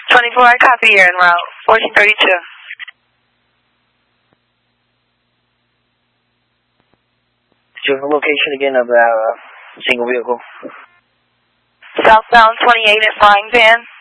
24, I copy you en route. 1432. Do you have a location again of that single vehicle? Southbound 28 at Frying Pan.